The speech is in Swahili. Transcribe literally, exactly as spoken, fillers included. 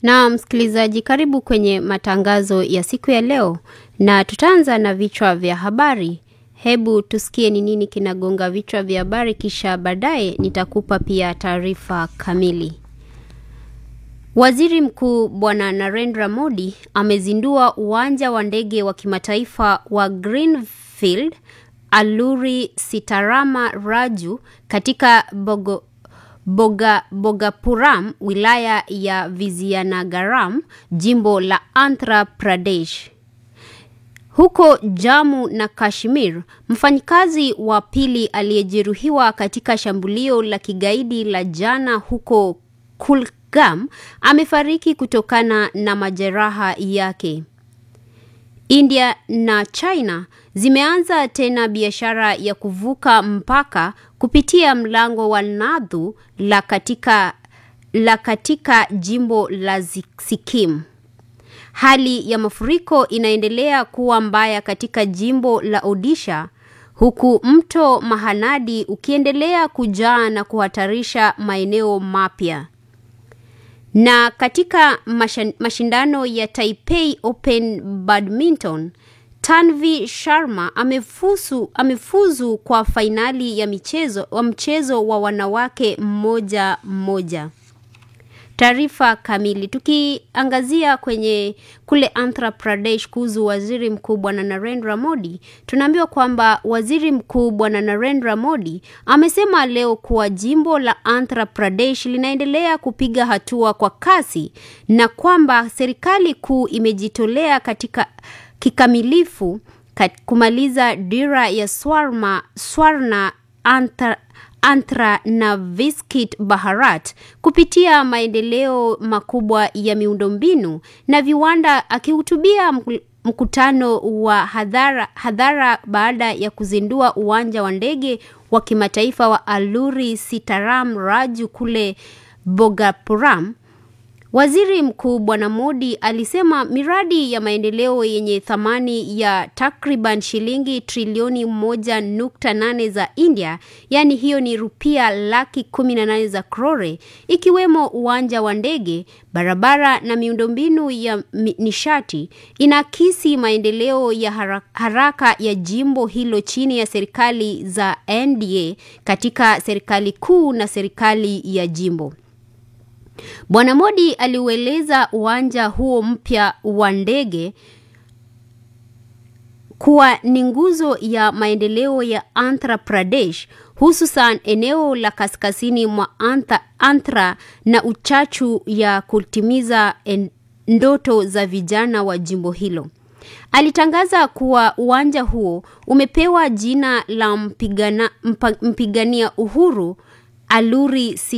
Na msikilizaji, karibu kwenye matangazo ya siku ya leo, na tutaanza na vichwa vya habari. Hebu tusikie ni nini kinagonga vichwa vya habari, kisha baadaye nitakupa pia taarifa kamili. Waziri Mkuu Bwana Narendra Modi amezindua uwanja wa ndege wa kimataifa wa Greenfield Alluri Sitarama Raju katika Bogo Boga, Bogapuram, wilaya ya Vizianagaram, jimbo la Andhra Pradesh. Huko Jammu na Kashmir, mfanyikazi wa pili aliyejeruhiwa katika shambulio la kigaidi la jana huko Kulgam amefariki kutokana na majeraha yake. India na China zimeanza tena biashara ya kuvuka mpaka kupitia mlango wa Nadhu la katika la katika jimbo la Sikkim. Hali ya mafuriko inaendelea kuwa mbaya katika jimbo la Odisha, huku mto Mahanadi ukiendelea kujaa na kuhatarisha maeneo mapya. Na katika mashindano ya Taipei Open Badminton, Tanvi Sharma amefuzu amefuzu kwa fainali ya michezo wa mchezo wa wanawake mmoja mmoja. Taarifa kamili, tukiangazia kwenye kule Andhra Pradesh kuhusu Waziri Mkuu Bwana Narendra Modi, tunaambiwa kwamba Waziri Mkuu Bwana Narendra Modi amesema leo kuwa jimbo la Andhra Pradesh linaendelea kupiga hatua kwa kasi na kwamba serikali kuu imejitolea katika kikamilifu kat, kumaliza dira ya Swarma Swarna Andhra Andhra na Viksit Bharat kupitia maendeleo makubwa ya miundombinu na viwanda. Akihutubia mkutano wa hadhara, hadhara baada ya kuzindua uwanja wa ndege wa kimataifa wa Alluri Sitaram Raju kule Bogapuram, Waziri Mkuu Bwana Modi alisema miradi ya maendeleo yenye thamani ya takriban shilingi trilioni moja nukta nane za India, yani hiyo ni rupia laki kumi na nane za crore, ikiwemo uwanja wa ndege, barabara na miundombinu ya nishati, inakisi maendeleo ya haraka ya jimbo hilo chini ya serikali za N D A katika serikali kuu na serikali ya jimbo. Bwana Modi aliueleza uwanja huo mpya wa ndege kuwa ni nguzo ya maendeleo ya Andhra Pradesh, hususan eneo la kaskazini mwa Andhra na uchachu ya kutimiza ndoto za vijana wa jimbo hilo. Alitangaza kuwa uwanja huo umepewa jina la mpigana, mpigania uhuru Alluri